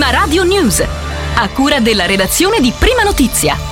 Prima Radio News, a cura della redazione di Prima Notizia.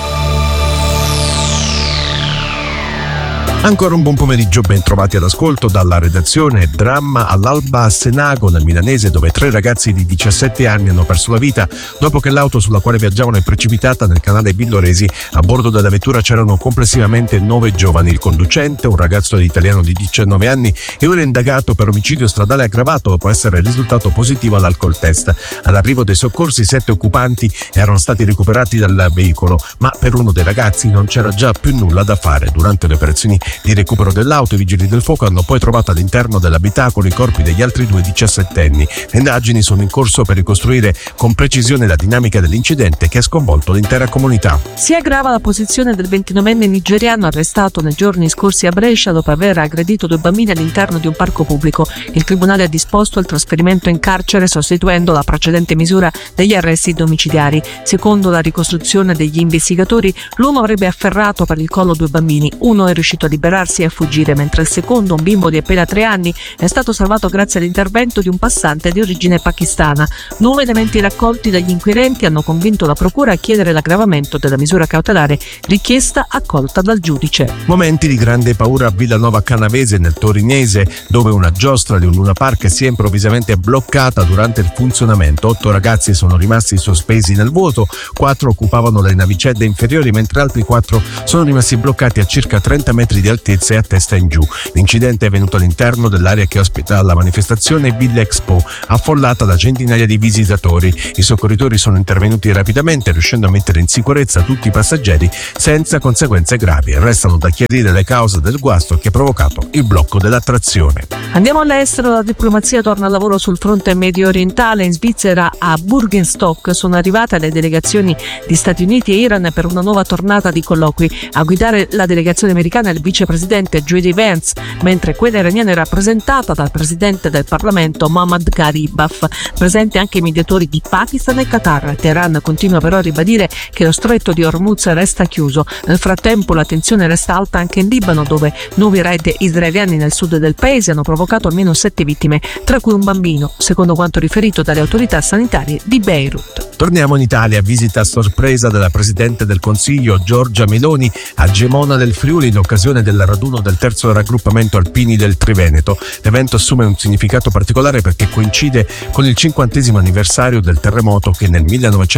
Ancora un buon pomeriggio, ben trovati all'ascolto dalla redazione. Dramma all'Alba a Senago, nel milanese, dove 3 ragazzi di 17 anni hanno perso la vita dopo che l'auto sulla quale viaggiavano è precipitata nel canale Villoresi. A bordo della vettura c'erano complessivamente 9 giovani, il conducente, un ragazzo italiano di 19 anni e un indagato per omicidio stradale aggravato dopo essere risultato positivo all'alcol test. All'arrivo dei soccorsi 7 occupanti erano stati recuperati dal veicolo, ma per uuno dei ragazzi non c'era già più nulla da fare. Durante le operazioni di recupero dell'auto, i vigili del fuoco hanno poi trovato all'interno dell'abitacolo i corpi degli altri 2 diciassettenni. Le indagini sono in corso per ricostruire con precisione la dinamica dell'incidente che ha sconvolto l'intera comunità. Si aggrava la posizione del 29enne nigeriano arrestato nei giorni scorsi a Brescia dopo aver aggredito 2 bambini all'interno di un parco pubblico. Il tribunale ha disposto il trasferimento in carcere sostituendo la precedente misura degli arresti domiciliari. Secondo la ricostruzione degli investigatori, l'uomo avrebbe afferrato per il collo 2 bambini. Uno è riuscito a liberarsi e a fuggire, mentre il secondo, un bimbo di appena 3 anni, è stato salvato grazie all'intervento di un passante di origine pakistana. 9 elementi raccolti dagli inquirenti hanno convinto la procura a chiedere l'aggravamento della misura cautelare richiesta, accolta dal giudice. Momenti di grande paura a Villanova Canavese, nel torinese, dove una giostra di un Luna Park si è improvvisamente bloccata durante il funzionamento. 8 ragazzi sono rimasti sospesi nel vuoto, 4 occupavano le navicelle inferiori, mentre altri 4 sono rimasti bloccati a circa 30 metri di altezza e a testa in giù. L'incidente è avvenuto all'interno dell'area che ospita la manifestazione Ville Expo, affollata da centinaia di visitatori. I soccorritori sono intervenuti rapidamente, riuscendo a mettere in sicurezza tutti i passeggeri senza conseguenze gravi. Restano da chiarire le cause del guasto che ha provocato il blocco dell'attrazione. Andiamo all'estero. La diplomazia torna al lavoro sul fronte medio orientale. In Svizzera, a Burgenstock, sono arrivate le delegazioni di Stati Uniti e Iran per una nuova tornata di colloqui. A guidare la delegazione americana è il vicepresidente J.D. Vance, mentre quella iraniana è rappresentata dal presidente del Parlamento Mohammad Gharibaf. Presenti anche i mediatori di Pakistan e Qatar. Teheran continua però a ribadire che lo stretto di Hormuz resta chiuso. Nel frattempo la tensione resta alta anche in Libano, dove nuovi raid israeliani nel sud del paese hanno provocato almeno 7 vittime, tra cui un bambino, secondo quanto riferito dalle autorità sanitarie di Beirut. Torniamo in Italia. Visita a sorpresa della Presidente del Consiglio Giorgia Meloni a Gemona del Friuli in occasione del raduno del terzo raggruppamento alpini del Triveneto. L'evento assume un significato particolare perché coincide con il 50° anniversario del terremoto che nel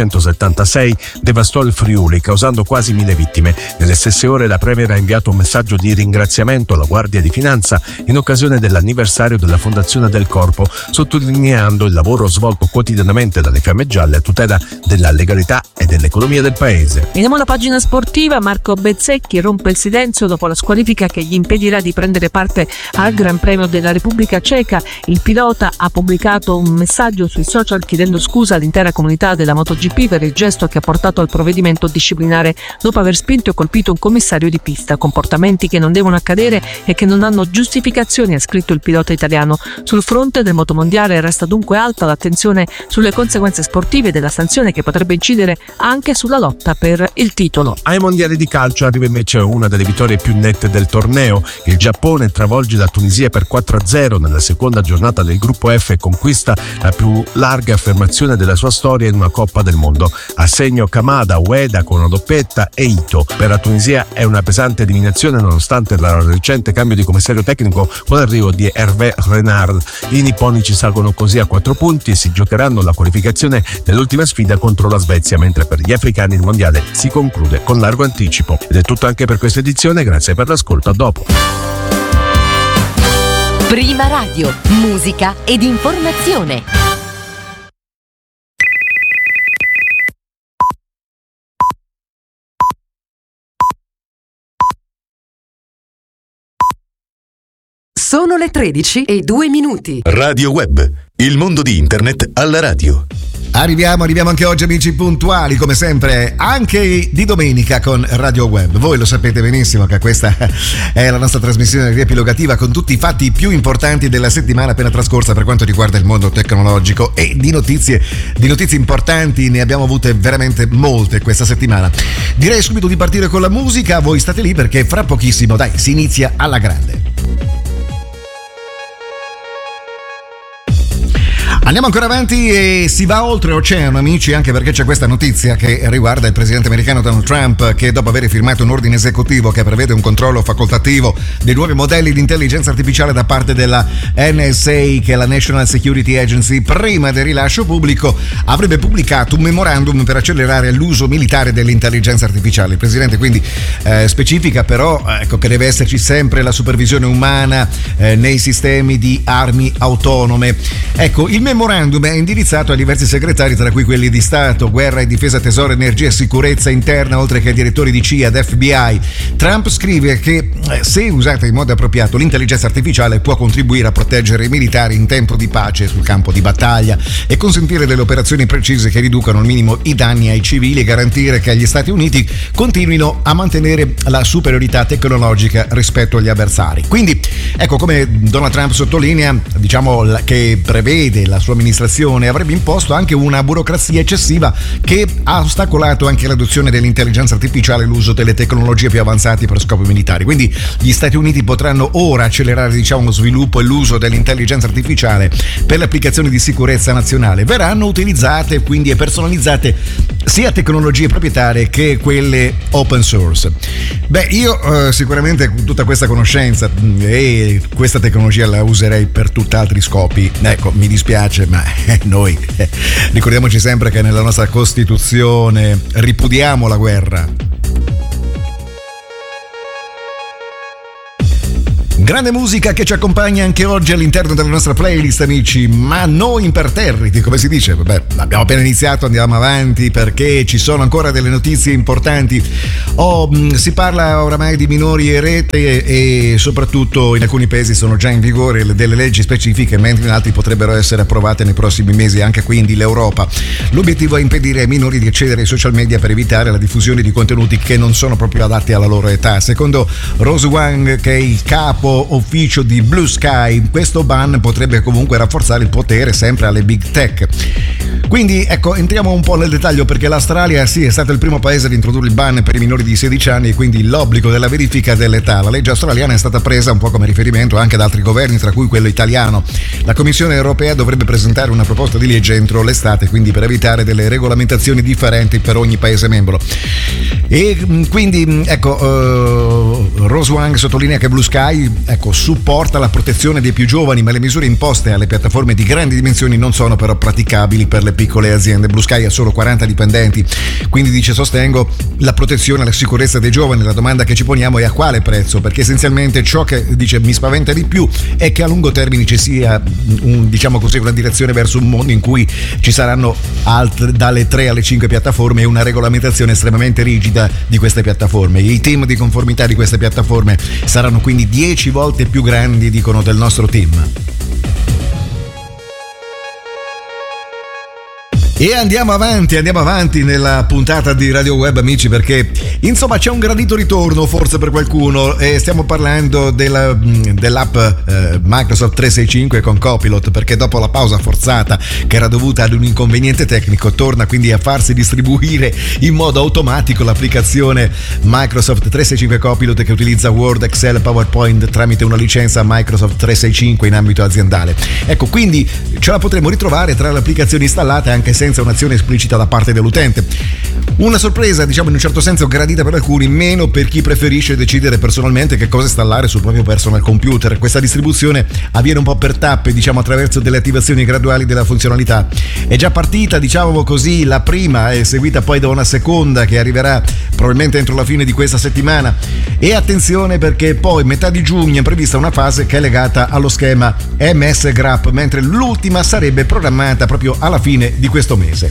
1976 devastò il Friuli, causando quasi 1000 vittime. Nelle stesse ore la Premier ha inviato un messaggio di ringraziamento alla Guardia di Finanza in occasione dell'anniversario della fondazione del Corpo, sottolineando il lavoro svolto quotidianamente dalle Fiamme Gialle a tutela della legalità e dell'economia del paese. Vediamo la pagina sportiva. Marco Bezzecchi rompe il silenzio dopo la squalifica che gli impedirà di prendere parte al Gran Premio della Repubblica Ceca. Il pilota ha pubblicato un messaggio sui social chiedendo scusa all'intera comunità della MotoGP per il gesto che ha portato al provvedimento disciplinare dopo aver spinto e colpito un commissario di pista. Comportamenti che non devono accadere e che non hanno giustificazioni, ha scritto il pilota italiano. Sul fronte del motomondiale resta dunque alta l'attenzione sulle conseguenze sportive della sanzione che potrebbe incidere anche sulla lotta per il titolo. Ai mondiali di calcio arriva invece una delle vittorie più nette del torneo. Il Giappone travolge la Tunisia per 4-0 nella seconda giornata del gruppo F e conquista la più larga affermazione della sua storia in una Coppa del Mondo. A segno Kamada, Ueda con una doppietta e Ito. Per la Tunisia è una pesante eliminazione nonostante il recente cambio di commissario tecnico con l'arrivo di Hervé Renard. I nipponici salgono così a 4 punti e si giocheranno la qualificazione dell'ultima sfida contro la Svezia, mentre per gli africani il mondiale si conclude con largo anticipo. Ed è tutto anche per questa edizione, grazie per l'ascolto, a dopo. Prima Radio, musica ed informazione. Sono le 13:02. Radio Web, il mondo di internet alla radio. Arriviamo anche oggi, amici, puntuali come sempre, anche di domenica con Radio Web. Voi lo sapete benissimo che questa è la nostra trasmissione riepilogativa con tutti i fatti più importanti della settimana appena trascorsa per quanto riguarda il mondo tecnologico, e di notizie importanti ne abbiamo avute veramente molte questa settimana. Direi subito di partire con la musica. Voi state lì perché fra pochissimo, dai, si inizia alla grande. Andiamo ancora avanti e si va oltre oceano, amici, anche perché c'è questa notizia che riguarda il presidente americano Donald Trump, che dopo aver firmato un ordine esecutivo che prevede un controllo facoltativo dei nuovi modelli di intelligenza artificiale da parte della NSA, che è la National Security Agency, prima del rilascio pubblico avrebbe pubblicato un memorandum per accelerare l'uso militare dell'intelligenza artificiale. Il presidente quindi specifica però che deve esserci sempre la supervisione umana nei sistemi di armi autonome. Ecco, il memorandum è indirizzato a diversi segretari, tra cui quelli di Stato, Guerra e Difesa, Tesoro, Energia e Sicurezza Interna, oltre che ai direttori di CIA ed FBI. Trump scrive che se usata in modo appropriato l'intelligenza artificiale può contribuire a proteggere i militari in tempo di pace sul campo di battaglia e consentire delle operazioni precise che riducano al minimo i danni ai civili e garantire che gli Stati Uniti continuino a mantenere la superiorità tecnologica rispetto agli avversari. Quindi ecco, come Donald Trump sottolinea, diciamo che prevede la sua amministrazione, avrebbe imposto anche una burocrazia eccessiva che ha ostacolato anche l'adozione dell'intelligenza artificiale e l'uso delle tecnologie più avanzate per scopi militari. Quindi gli Stati Uniti potranno ora accelerare, diciamo, lo sviluppo e l'uso dell'intelligenza artificiale per le applicazioni di sicurezza nazionale. Verranno utilizzate quindi e personalizzate sia tecnologie proprietarie che quelle open source. Beh, io sicuramente tutta questa conoscenza e questa tecnologia la userei per tutt'altri scopi. Ecco, mi dispiace, ma noi ricordiamoci sempre che nella nostra Costituzione ripudiamo la guerra. Grande musica che ci accompagna anche oggi all'interno della nostra playlist, amici, ma noi imperterriti, come si dice. Vabbè, abbiamo appena iniziato, andiamo avanti perché ci sono ancora delle notizie importanti. Si parla oramai di minori erete e soprattutto in alcuni paesi sono già in vigore delle leggi specifiche, mentre in altri potrebbero essere approvate nei prossimi mesi, anche quindi l'Europa. L'obiettivo è impedire ai minori di accedere ai social media per evitare la diffusione di contenuti che non sono proprio adatti alla loro età. Secondo Rose Wang, che è il capo ufficio di Blue Sky, questo ban potrebbe comunque rafforzare il potere sempre alle big tech. Quindi ecco, entriamo un po' nel dettaglio, perché l'Australia sì è stato il primo paese ad introdurre il ban per i minori di 16 anni e quindi l'obbligo della verifica dell'età. La legge australiana è stata presa un po' come riferimento anche da altri governi, tra cui quello italiano. La Commissione europea dovrebbe presentare una proposta di legge entro l'estate, quindi per evitare delle regolamentazioni differenti per ogni paese membro. E quindi ecco, Rose Wang sottolinea che Blue Sky supporta la protezione dei più giovani, ma le misure imposte alle piattaforme di grandi dimensioni non sono però praticabili per le piccole aziende. Blue Sky ha solo 40 dipendenti, quindi dice: sostengo la protezione e la sicurezza dei giovani. La domanda che ci poniamo è a quale prezzo, perché essenzialmente ciò che dice mi spaventa di più è che a lungo termine ci sia una direzione verso un mondo in cui ci saranno dalle 3 alle 5 piattaforme e una regolamentazione estremamente rigida di queste piattaforme. I team di conformità di queste piattaforme saranno quindi 10 volte più grandi, dicono, del nostro team. E andiamo avanti nella puntata di Radio Web, amici, perché insomma c'è un gradito ritorno forse per qualcuno, e stiamo parlando dell'app Microsoft 365 con Copilot, perché dopo la pausa forzata che era dovuta ad un inconveniente tecnico torna quindi a farsi distribuire in modo automatico l'applicazione Microsoft 365 Copilot, che utilizza Word, Excel, PowerPoint tramite una licenza Microsoft 365 in ambito aziendale. Ecco, quindi ce la potremo ritrovare tra le applicazioni installate anche senza un'azione esplicita da parte dell'utente. Una sorpresa, diciamo, in un certo senso gradita per alcuni, meno per chi preferisce decidere personalmente che cosa installare sul proprio personal computer. Questa distribuzione avviene un po' per tappe, diciamo, attraverso delle attivazioni graduali della funzionalità. È già partita, diciamo così, la prima, è seguita poi da una seconda che arriverà probabilmente entro la fine di questa settimana. E attenzione, perché poi metà di giugno è prevista una fase che è legata allo schema MS Graph, mentre l'ultima sarebbe programmata proprio alla fine di questo mese.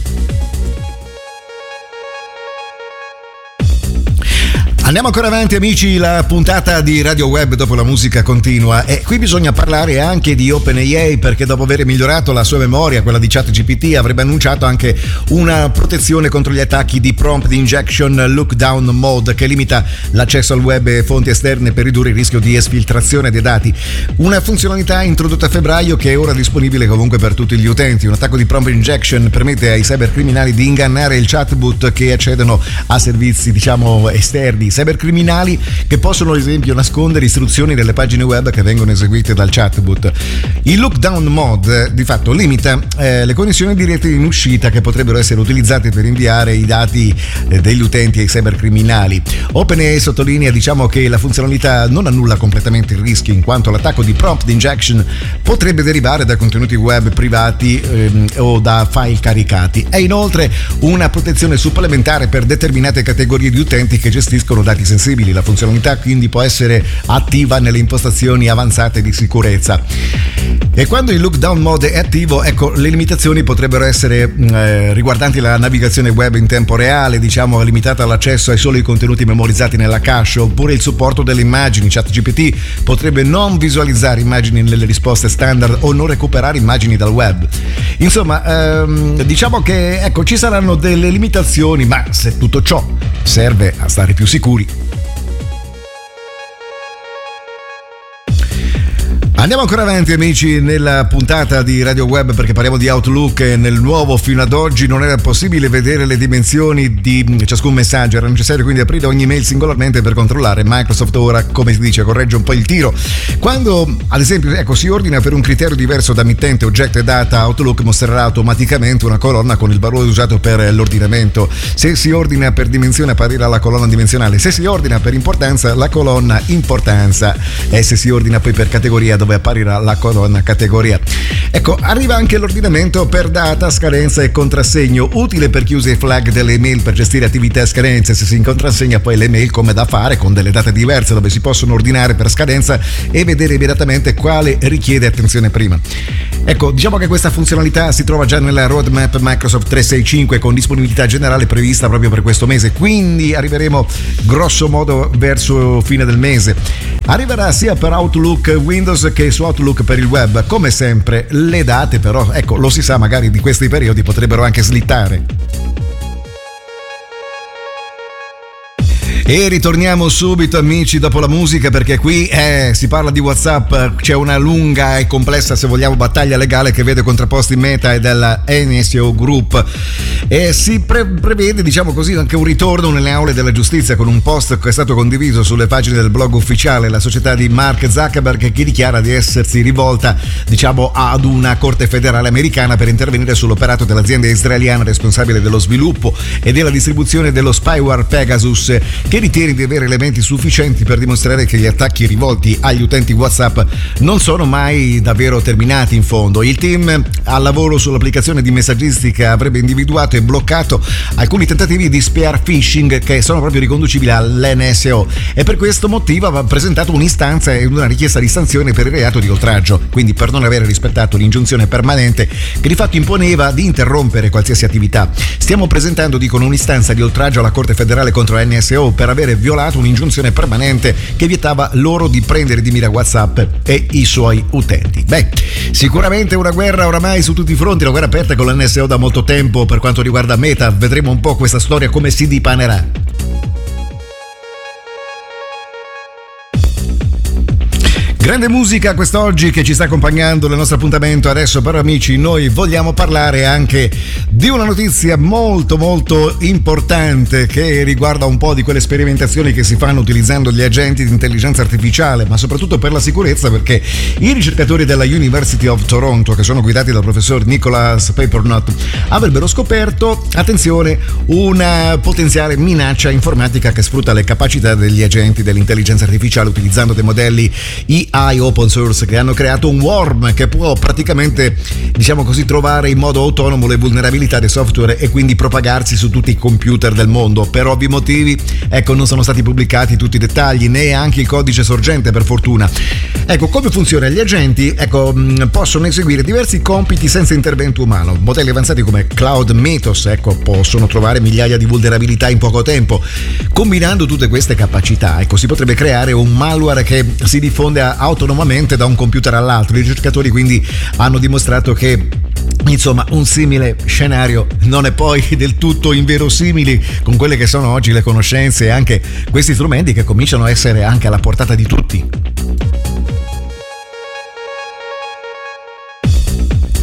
Andiamo ancora avanti, amici, la puntata di Radio Web dopo la musica continua, e qui bisogna parlare anche di OpenAI, perché dopo aver migliorato la sua memoria, quella di ChatGPT, avrebbe annunciato anche una protezione contro gli attacchi di Prompt Injection Lockdown Mode, che limita l'accesso al web e fonti esterne per ridurre il rischio di esfiltrazione dei dati. Una funzionalità introdotta a febbraio che è ora disponibile comunque per tutti gli utenti. Un attacco di Prompt Injection permette ai cybercriminali di ingannare il chatbot che accedono a servizi, diciamo, esterni, cybercriminali che possono ad esempio nascondere istruzioni nelle pagine web che vengono eseguite dal chatbot. Il lockdown mode di fatto limita le connessioni di rete in uscita che potrebbero essere utilizzate per inviare i dati degli utenti ai cybercriminali. OpenAI sottolinea che la funzionalità non annulla completamente il rischio, in quanto l'attacco di prompt injection potrebbe derivare da contenuti web privati o da file caricati. È inoltre una protezione supplementare per determinate categorie di utenti che gestiscono dati sensibili. La funzionalità quindi può essere attiva nelle impostazioni avanzate di sicurezza. E quando il lockdown mode è attivo, le limitazioni potrebbero essere riguardanti la navigazione web in tempo reale, limitata all'accesso ai soli contenuti memorizzati nella cache, oppure il supporto delle immagini. ChatGPT potrebbe non visualizzare immagini nelle risposte standard o non recuperare immagini dal web. Insomma, che ci saranno delle limitazioni, ma se tutto ciò serve a stare più sicuri. Andiamo ancora avanti, amici, nella puntata di Radio Web, perché parliamo di Outlook. Nel nuovo fino ad oggi non era possibile vedere le dimensioni di ciascun messaggio, era necessario quindi aprire ogni mail singolarmente per controllare. Microsoft ora, come si dice, corregge un po' il tiro. Quando ad esempio si ordina per un criterio diverso da mittente, oggetto e data, Outlook mostrerà automaticamente una colonna con il valore usato per l'ordinamento. Se si ordina per dimensione apparirà la colonna dimensionale, se si ordina per importanza la colonna importanza, e se si ordina poi per categoria dove apparirà la colonna categoria. Arriva anche l'ordinamento per data, scadenza e contrassegno, utile per chi usa i flag delle email per gestire attività e scadenze. Se si contrassegna poi le mail come da fare con delle date diverse, dove si possono ordinare per scadenza e vedere immediatamente quale richiede attenzione prima. Che questa funzionalità si trova già nella roadmap Microsoft 365 con disponibilità generale prevista proprio per questo mese, quindi arriveremo grosso modo verso fine del mese. Arriverà sia per Outlook Windows che su Outlook per il web. Come sempre le date però, lo si sa, magari di questi periodi potrebbero anche slittare. E ritorniamo subito, amici, dopo la musica, perché qui si parla di WhatsApp. C'è una lunga e complessa, se vogliamo, battaglia legale che vede contrapposti Meta e della NSO Group, e si prevede anche un ritorno nelle aule della giustizia, con un post che è stato condiviso sulle pagine del blog ufficiale. La società di Mark Zuckerberg, che dichiara di essersi rivolta ad una corte federale americana per intervenire sull'operato dell'azienda israeliana responsabile dello sviluppo e della distribuzione dello spyware Pegasus, che ritiene di avere elementi sufficienti per dimostrare che gli attacchi rivolti agli utenti WhatsApp non sono mai davvero terminati in fondo. Il team al lavoro sull'applicazione di messaggistica avrebbe individuato e bloccato alcuni tentativi di spear phishing che sono proprio riconducibili all'NSO, e per questo motivo aveva presentato un'istanza e una richiesta di sanzione per il reato di oltraggio, quindi per non aver rispettato l'ingiunzione permanente che di fatto imponeva di interrompere qualsiasi attività. Stiamo presentando, dicono, un'istanza di oltraggio alla Corte federale contro NSO per avere violato un'ingiunzione permanente che vietava loro di prendere di mira WhatsApp e i suoi utenti. Sicuramente una guerra oramai su tutti i fronti, una guerra aperta con l'NSO da molto tempo. Per quanto riguarda Meta, vedremo un po' questa storia come si dipanerà. Grande musica quest'oggi che ci sta accompagnando nel nostro appuntamento. Adesso però, amici, noi vogliamo parlare anche di una notizia molto molto importante che riguarda un po' di quelle sperimentazioni che si fanno utilizzando gli agenti di intelligenza artificiale, ma soprattutto per la sicurezza, perché i ricercatori della University of Toronto, che sono guidati dal professor Nicholas Papernout, avrebbero scoperto, attenzione, una potenziale minaccia informatica che sfrutta le capacità degli agenti dell'intelligenza artificiale utilizzando dei modelli AI open source che hanno creato un worm che può praticamente, trovare in modo autonomo le vulnerabilità dei software e quindi propagarsi su tutti i computer del mondo. Per ovvi motivi, non sono stati pubblicati tutti i dettagli, né anche il codice sorgente, per fortuna. Come funziona? Gli agenti, possono eseguire diversi compiti senza intervento umano. Modelli avanzati come Cloud Mythos, possono trovare migliaia di vulnerabilità in poco tempo. Combinando tutte queste capacità, si potrebbe creare un malware che si diffonde autonomamente da un computer all'altro. I ricercatori quindi hanno dimostrato che un simile scenario non è poi del tutto inverosimile con quelle che sono oggi le conoscenze e anche questi strumenti che cominciano a essere anche alla portata di tutti.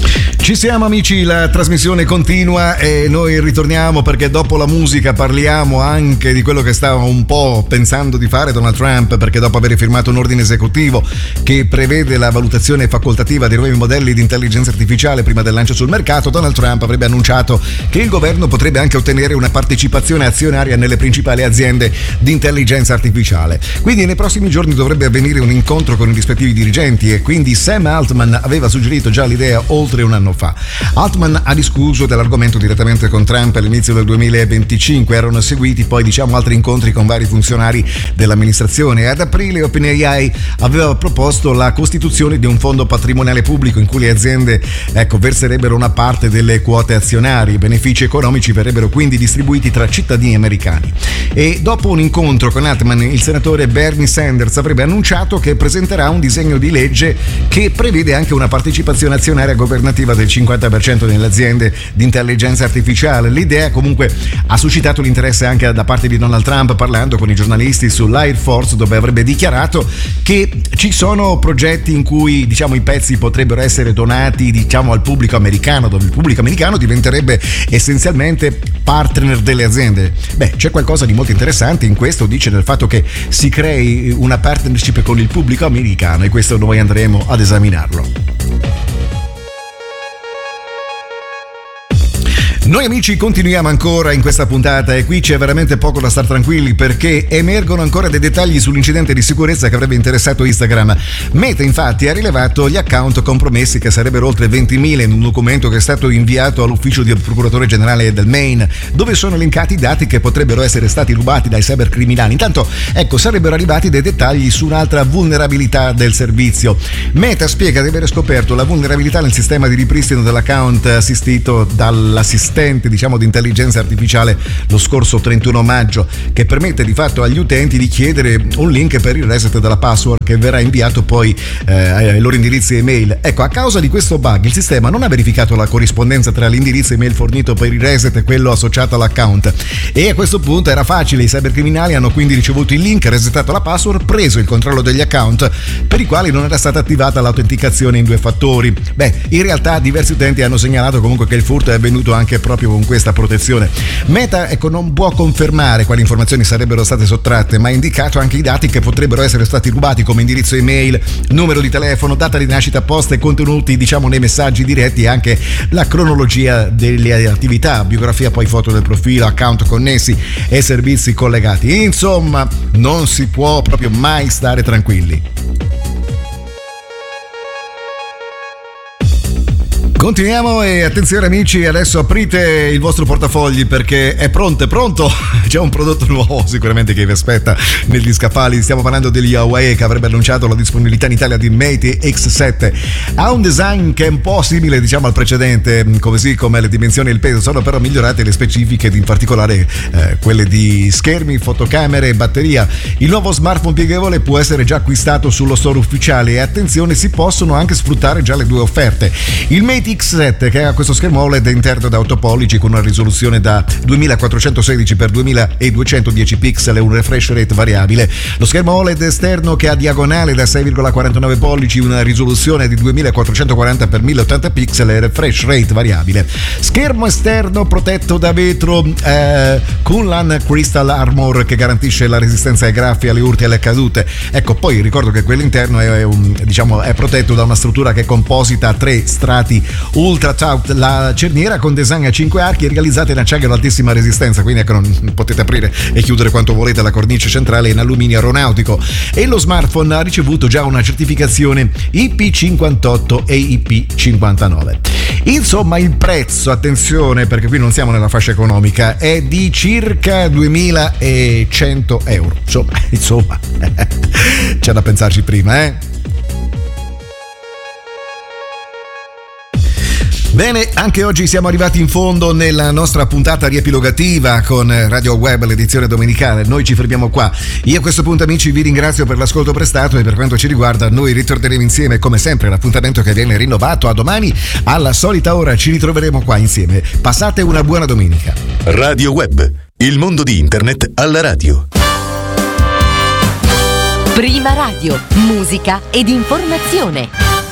Ci siamo amici, la trasmissione continua e noi ritorniamo perché dopo la musica parliamo anche di quello che stava un po' pensando di fare Donald Trump, perché dopo aver firmato un ordine esecutivo che prevede la valutazione facoltativa dei nuovi modelli di intelligenza artificiale prima del lancio sul mercato, Donald Trump avrebbe annunciato che il governo potrebbe anche ottenere una partecipazione azionaria nelle principali aziende di intelligenza artificiale. Quindi nei prossimi giorni dovrebbe avvenire un incontro con i rispettivi dirigenti e quindi Sam Altman aveva suggerito già l'idea oltre un anno fa. Altman ha discusso dell'argomento direttamente con Trump all'inizio del 2025, erano seguiti poi altri incontri con vari funzionari dell'amministrazione. Ad aprile OpenAI aveva proposto la costituzione di un fondo patrimoniale pubblico in cui le aziende verserebbero una parte delle quote azionarie. I benefici economici verrebbero quindi distribuiti tra cittadini americani. E dopo un incontro con Altman, il senatore Bernie Sanders avrebbe annunciato che presenterà un disegno di legge che prevede anche una partecipazione azionaria governativa del 50% nelle aziende di intelligenza artificiale. L'idea comunque ha suscitato l'interesse anche da parte di Donald Trump, parlando con i giornalisti sull'Air Force, dove avrebbe dichiarato che ci sono progetti in cui i pezzi potrebbero essere donati al pubblico americano, dove il pubblico americano diventerebbe essenzialmente partner delle aziende. C'è qualcosa di molto interessante in questo, dice, nel fatto che si crei una partnership con il pubblico americano, e questo noi andremo ad esaminarlo. Noi amici continuiamo ancora in questa puntata e qui c'è veramente poco da star tranquilli, perché emergono ancora dei dettagli sull'incidente di sicurezza che avrebbe interessato Instagram. Meta infatti ha rilevato gli account compromessi, che sarebbero oltre 20.000, in un documento che è stato inviato all'ufficio del procuratore generale del Maine, dove sono elencati i dati che potrebbero essere stati rubati dai cybercriminali. Intanto sarebbero arrivati dei dettagli su un'altra vulnerabilità del servizio. Meta spiega di aver scoperto la vulnerabilità nel sistema di ripristino dell'account assistito dall'assistente di intelligenza artificiale lo scorso 31 maggio, che permette di fatto agli utenti di chiedere un link per il reset della password, che verrà inviato poi ai loro indirizzi email. A causa di questo bug il sistema non ha verificato la corrispondenza tra l'indirizzo email fornito per il reset e quello associato all'account, e a questo punto era facile. I cybercriminali hanno quindi ricevuto il link, resetato la password, preso il controllo degli account per i quali non era stata attivata l'autenticazione in 2 fattori. In realtà diversi utenti hanno segnalato comunque che il furto è avvenuto anche proprio con questa protezione. Meta non può confermare quali informazioni sarebbero state sottratte, ma ha indicato anche i dati che potrebbero essere stati rubati, come indirizzo email, numero di telefono, data di nascita, posta e contenuti nei messaggi diretti, e anche la cronologia delle attività, biografia, poi foto del profilo, account connessi e servizi collegati. Insomma, non si può proprio mai stare tranquilli. Continuiamo e attenzione amici, adesso aprite il vostro portafogli perché è pronto, c'è un prodotto nuovo sicuramente che vi aspetta negli scaffali. Stiamo parlando degli Huawei, che avrebbe annunciato la disponibilità in Italia di Mate X7. Ha un design che è un po' simile al precedente, così come le dimensioni e il peso, sono però migliorate le specifiche, in particolare quelle di schermi, fotocamere e batteria. Il nuovo smartphone pieghevole può essere già acquistato sullo store ufficiale, e attenzione, si possono anche sfruttare già le 2 offerte. Il Mate X7, che ha questo schermo OLED interno da 8 pollici con una risoluzione da 2416 x 2210 pixel e un refresh rate variabile. Lo schermo OLED esterno, che ha diagonale da 6,49 pollici, una risoluzione di 2440 x 1080 pixel e refresh rate variabile. Schermo esterno protetto da vetro Kunlun Crystal Armor, che garantisce la resistenza ai graffi, alle urti e alle cadute. Poi ricordo che quello interno è protetto da una struttura che è composita a 3 strati ultra tout. La cerniera con design a 5 archi è realizzata in acciaio ad altissima resistenza, quindi non potete aprire e chiudere quanto volete. La cornice centrale è in alluminio aeronautico, e lo smartphone ha ricevuto già una certificazione IP58 e IP59. Insomma, il prezzo, attenzione perché qui non siamo nella fascia economica, è di circa 2.100 euro. Insomma c'è da pensarci prima, Bene, anche oggi siamo arrivati in fondo nella nostra puntata riepilogativa con Radio Web, l'edizione domenicale. Noi ci fermiamo qua. Io a questo punto, amici, vi ringrazio per l'ascolto prestato, e per quanto ci riguarda noi ritorneremo insieme come sempre. L'appuntamento che viene rinnovato a domani alla solita ora. Ci ritroveremo qua insieme. Passate una buona domenica. Radio Web, il mondo di internet alla radio. Prima radio, musica ed informazione.